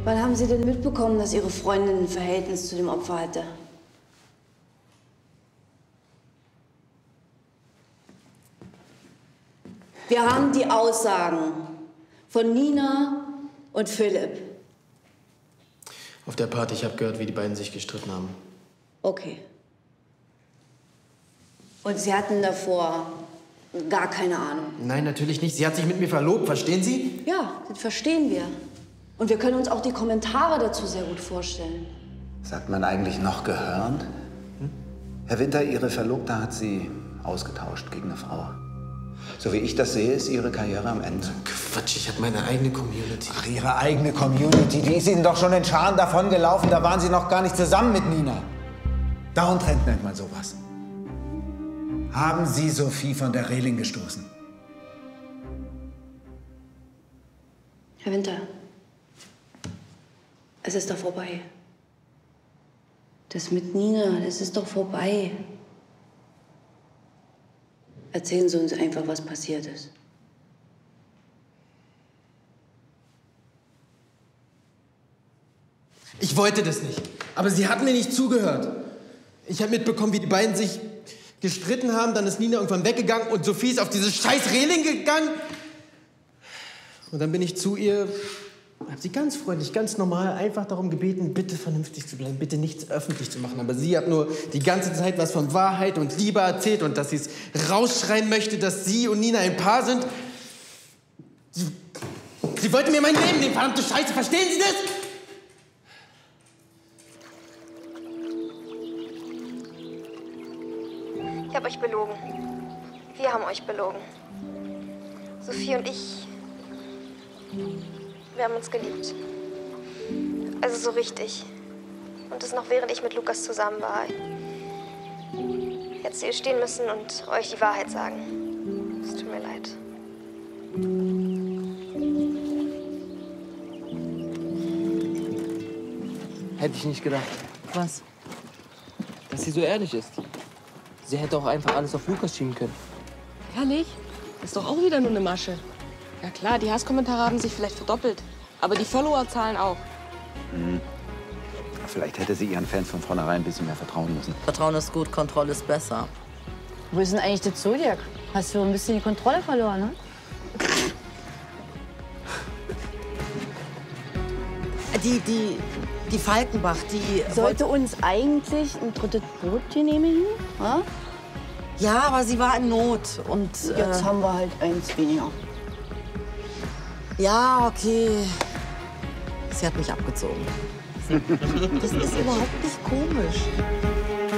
Wann haben Sie denn mitbekommen, dass Ihre Freundin ein Verhältnis zu dem Opfer hatte? Wir haben die Aussagen von Nina und Philipp. Auf der Party, ich habe gehört, wie die beiden sich gestritten haben. Okay. Und Sie hatten davor gar keine Ahnung? Nein, natürlich nicht. Sie hat sich mit mir verlobt, verstehen Sie? Ja, das verstehen wir. Und wir können uns auch die Kommentare dazu sehr gut vorstellen. Sagt man eigentlich noch gehörnt? Herr Winter, Ihre Verlobte hat Sie ausgetauscht gegen eine Frau. So wie ich das sehe, ist Ihre Karriere am Ende. Quatsch, ich habe meine eigene Community. Ach, Ihre eigene Community, die ist Ihnen doch schon in Scharen davongelaufen. Da waren Sie noch gar nicht zusammen mit Nina. Downtrend nennt man sowas. Haben Sie Sophie von der Reling gestoßen? Herr Winter, es ist doch vorbei. Das mit Nina, das ist doch vorbei. Erzählen Sie uns einfach, was passiert ist. Ich wollte das nicht. Aber sie hat mir nicht zugehört. Ich habe mitbekommen, wie die beiden sich gestritten haben. Dann ist Nina irgendwann weggegangen und Sophie ist auf diese scheiß Reling gegangen. Und dann bin ich zu ihr, habe sie ganz freundlich, ganz normal einfach darum gebeten, bitte vernünftig zu bleiben, bitte nichts öffentlich zu machen. Aber sie hat nur die ganze Zeit was von Wahrheit und Liebe erzählt und dass sie es rausschreien möchte, dass sie und Nina ein Paar sind. Sie wollte mir mein Leben nehmen, verdammte Scheiße, verstehen Sie das? Ich habe euch belogen. Wir haben euch belogen. Sophie und ich, wir haben uns geliebt. Also so richtig. Und das noch während ich mit Lukas zusammen war. Jetzt hier stehen müssen und euch die Wahrheit sagen. Es tut mir leid. Hätte ich nicht gedacht. Was? Dass sie so ehrlich ist. Sie hätte auch einfach alles auf Lukas schieben können. Ehrlich? Das ist doch auch wieder nur eine Masche. Ja klar, die Hasskommentare haben sich vielleicht verdoppelt. Aber die Followerzahlen auch. Mhm. Vielleicht hätte sie ihren Fans von vornherein ein bisschen mehr vertrauen müssen. Vertrauen ist gut, Kontrolle ist besser. Wo ist denn eigentlich der Zodiac? Hast du ein bisschen die Kontrolle verloren, ne? Die Falkenbach, die sollte uns eigentlich ein drittes Brot genehmigen, ha? Ja, aber sie war in Not und jetzt haben wir halt eins weniger. Ja, okay. Sie hat mich abgezogen. Das ist überhaupt nicht komisch.